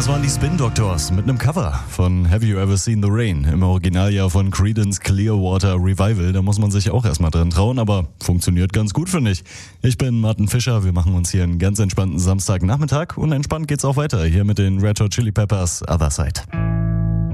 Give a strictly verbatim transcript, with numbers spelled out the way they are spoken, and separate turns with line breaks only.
Das waren die Spin Doctors mit einem Cover von Have You Ever Seen the Rain? Im Originaljahr von Creedence Clearwater Revival. Da muss man sich auch erstmal dran trauen, aber funktioniert ganz gut, finde ich. Ich bin Martin Fischer, wir machen uns hier einen ganz entspannten Samstagnachmittag und entspannt geht's auch weiter hier mit den Red Hot Chili Peppers Other Side.